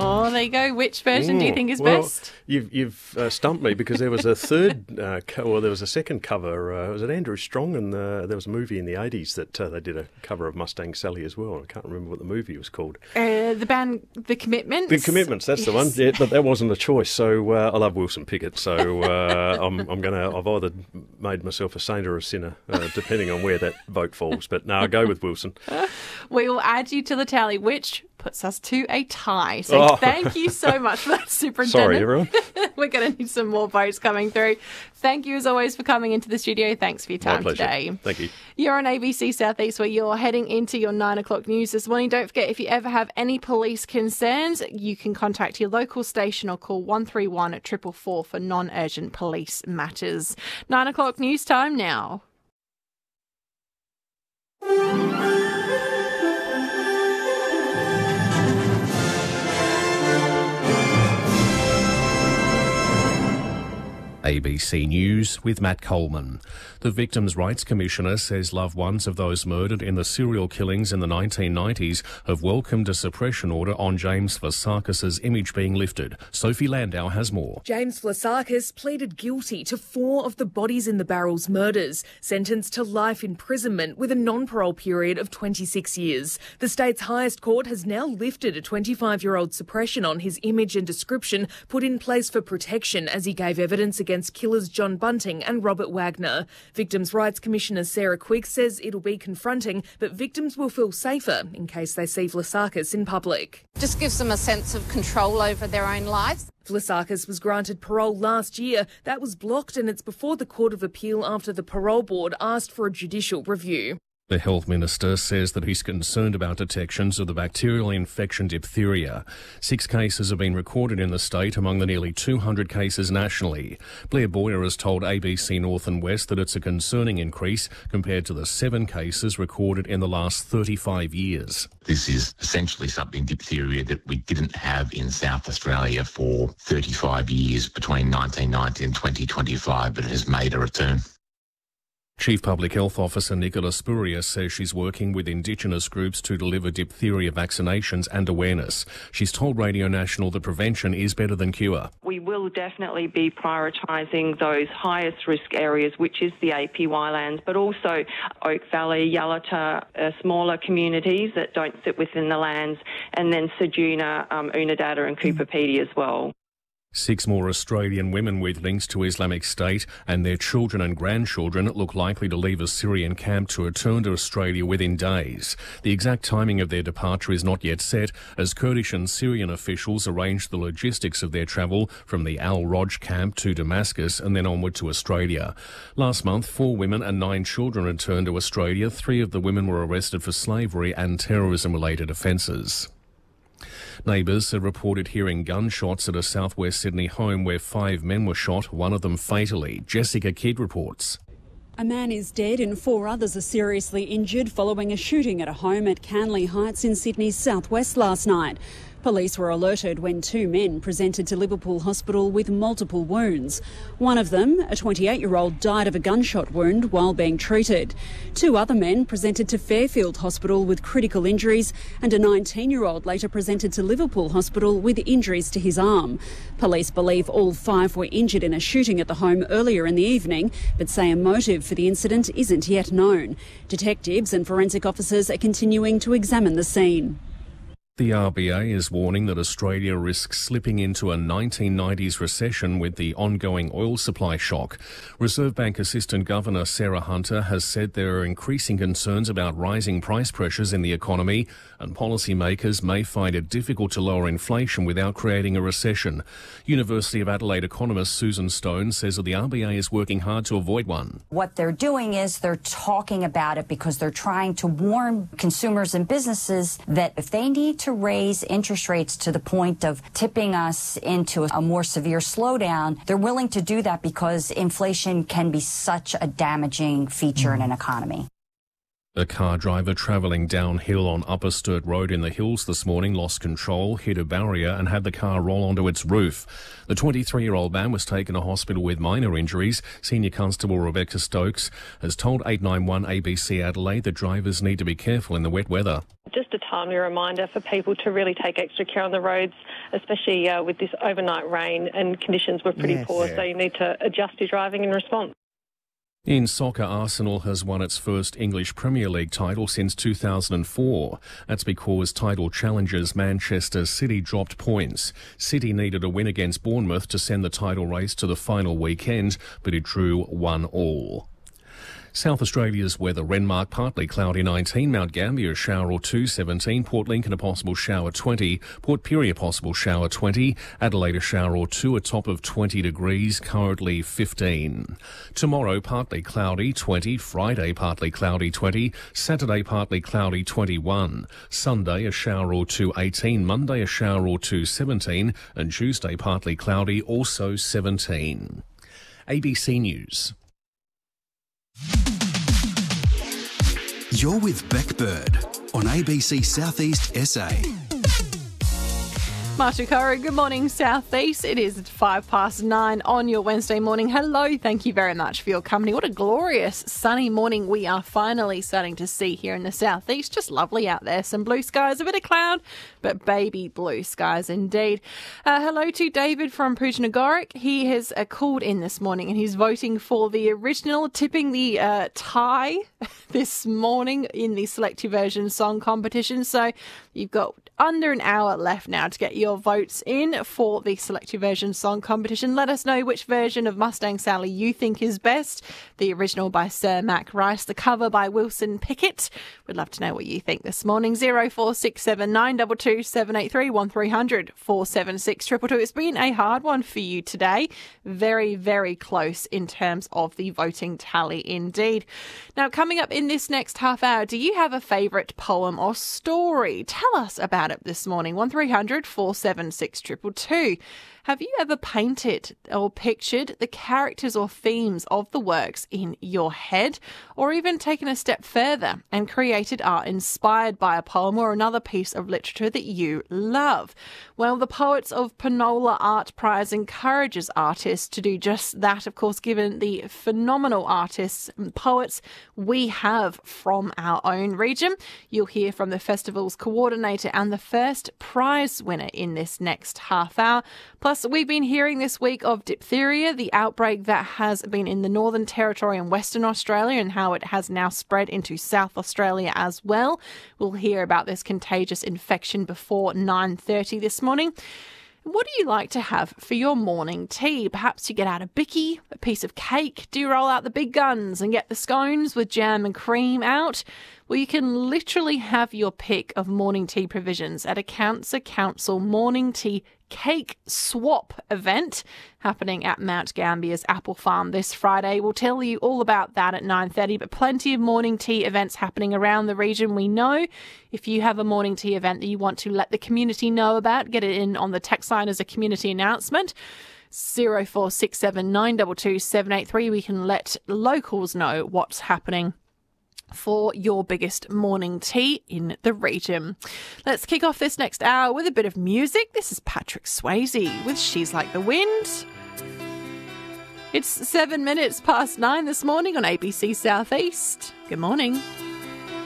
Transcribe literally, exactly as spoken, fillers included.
Oh, there you go. Which version mm, do you think is well, best? You've, you've uh, stumped me because there was a third, uh, co- well, there was a second cover. Uh, was it Andrew Strong? And the, there was a movie in the eighties that uh, they did a cover of Mustang Sally as well. I can't remember what the movie was called. Uh, the band The Commitments? The Commitments, that's yes. the one. Yeah, but that wasn't a choice. So uh, I love Wilson Pickett. So uh, I'm, I'm going to, I've either made myself a saint or a sinner, uh, depending on where that vote falls. But no, I'll go with Wilson. We will add you to the tally, which puts us to a tie. So oh. thank you so much for that, Superintendent. Sorry, everyone. We're going to need some more votes coming through. Thank you, as always, for coming into the studio. Thanks for your time today. Thank you. You're on A B C Southeast, where you're heading into your nine o'clock news this morning. Don't forget, if you ever have any police concerns, you can contact your local station or call one three one at four four four for non-urgent police matters. nine o'clock news time now. A B C News with Matt Coleman. The Victims' Rights Commissioner says loved ones of those murdered in the serial killings in the nineteen nineties have welcomed a suppression order on James Vlasakis' image being lifted. Sophie Landau has more. James Vlasakis pleaded guilty to four of the bodies in the barrels murders, sentenced to life imprisonment with a non-parole period of twenty-six years. The state's highest court has now lifted a twenty-five-year-old suppression on his image and description put in place for protection as he gave evidence against against killers John Bunting and Robert Wagner. Victims' Rights Commissioner Sarah Quick says it'll be confronting, but victims will feel safer in case they see Vlasakis in public. Just gives them a sense of control over their own lives. Vlasakis was granted parole last year. That was blocked, and it's before the Court of Appeal after the parole board asked for a judicial review. The Health Minister says that he's concerned about detections of the bacterial infection diphtheria. Six cases have been recorded in the state among the nearly two hundred cases nationally. Blair Boyer has told A B C North and West that it's a concerning increase compared to the seven cases recorded in the last thirty-five years. This is essentially something, diphtheria, that we didn't have in South Australia for thirty-five years between nineteen ninety and twenty twenty-five, but it has made a return. Chief Public Health Officer Nicola Spurrier says she's working with Indigenous groups to deliver diphtheria vaccinations and awareness. She's told Radio National that prevention is better than cure. We will definitely be prioritising those highest risk areas, which is the A P Y lands, but also Oak Valley, Yalata, uh, smaller communities that don't sit within the lands, and then Ceduna, um, Unadada and Cooper Pedy as well. Six more Australian women with links to Islamic State and their children and grandchildren look likely to leave a Syrian camp to return to Australia within days. The exact timing of their departure is not yet set, as Kurdish and Syrian officials arrange the logistics of their travel from the Al-Roj camp to Damascus and then onward to Australia. Last month, four women and nine children returned to Australia. Three of the women were arrested for slavery and terrorism-related offences. Neighbours have reported hearing gunshots at a southwest Sydney home where five men were shot, one of them fatally. Jessica Kidd reports. A man is dead and four others are seriously injured following a shooting at a home at Canley Heights in Sydney's southwest last night. Police were alerted when two men presented to Liverpool Hospital with multiple wounds. One of them, a twenty-eight-year-old, died of a gunshot wound while being treated. Two other men presented to Fairfield Hospital with critical injuries, and a nineteen-year-old later presented to Liverpool Hospital with injuries to his arm. Police believe all five were injured in a shooting at the home earlier in the evening, but say a motive for the incident isn't yet known. Detectives and forensic officers are continuing to examine the scene. The R B A is warning that Australia risks slipping into a nineteen nineties recession with the ongoing oil supply shock. Reserve Bank Assistant Governor Sarah Hunter has said there are increasing concerns about rising price pressures in the economy, and policymakers may find it difficult to lower inflation without creating a recession. University of Adelaide economist Susan Stone says that the R B A is working hard to avoid one. What they're doing is they're talking about it because they're trying to warn consumers and businesses that if they need to raise interest rates to the point of tipping us into a more severe slowdown, they're willing to do that because inflation can be such a damaging feature mm. in an economy. A car driver travelling downhill on Upper Sturt Road in the Hills this morning lost control, hit a barrier and had the car roll onto its roof. The twenty-three-year-old man was taken to hospital with minor injuries. Senior Constable Rebecca Stokes has told eight nine one A B C Adelaide that drivers need to be careful in the wet weather. Just a timely reminder for people to really take extra care on the roads, especially uh, with this overnight rain, and conditions were pretty yes. poor, yeah. so you need to adjust your driving in response. In soccer, Arsenal has won its first English Premier League title since two thousand four. That's because title challengers Manchester City dropped points. City needed a win against Bournemouth to send the title race to the final weekend, but it drew one all. South Australia's weather: Renmark partly cloudy nineteen, Mount Gambier shower or two seventeen, Port Lincoln a possible shower twenty, Port Pirie a possible shower twenty, Adelaide a shower or two, a top of twenty degrees, currently fifteen. Tomorrow partly cloudy twenty, Friday partly cloudy twenty, Saturday partly cloudy twenty-one, Sunday a shower or two eighteen, Monday a shower or two seventeen, and Tuesday partly cloudy also seventeen. A B C News. You're with Beck Bird on A B C Southeast S A. Matukara, good morning, Southeast. It is five past nine on your Wednesday morning. Hello, thank you very much for your company. What a glorious sunny morning we are finally starting to see here in the Southeast. Just lovely out there. Some blue skies, a bit of cloud, but baby blue skies indeed. Uh, hello to David from Pujanagorik. He has uh, called in this morning and he's voting for the original, tipping the uh, tie this morning in the Selective Version Song Competition. So you've got under an hour left now to get your votes in for the Selective Version Song Competition. Let us know which version of Mustang Sally you think is best. The original by Sir Mac Rice, the cover by Wilson Pickett. We'd love to know what you think this morning. zero four six seven nine two two seven eight three one three hundred four seven six two two two. It's been a hard one for you today. Very, very close in terms of the voting tally indeed. Now, coming up in this next half hour, do you have a favourite poem or story? Tell us about it this morning. one three hundred four seven six two two two. Have you ever painted or pictured the characters or themes of the works in your head, or even taken a step further and created art inspired by a poem or another piece of literature that you love? Well, the Poets of Penola Art Prize encourages artists to do just that, of course, given the phenomenal artists and poets we have from our own region. You'll hear from the festival's coordinator and the first prize winner in this next half hour. Plus, we've been hearing this week of diphtheria, the outbreak that has been in the Northern Territory and Western Australia, and how it has now spread into South Australia as well. We'll hear about this contagious infection before nine thirty this morning. What do you like to have for your morning tea? Perhaps you get out a bicky, a piece of cake. Do you roll out the big guns and get the scones with jam and cream out? Well, you can literally have your pick of morning tea provisions at a Cancer Council morning tea cake swap event happening at Mount Gambier's Apple Farm this Friday. We'll tell you all about that at nine thirty, but plenty of morning tea events happening around the region. We know if you have a morning tea event that you want to let the community know about, get it in on the text line as a community announcement. zero four six seven nine two two seven eight three. We can let locals know what's happening for your biggest morning tea in the region. Let's kick off this next hour with a bit of music. This is Patrick Swayze with She's Like the Wind. It's seven minutes past nine this morning on A B C Southeast. Good morning.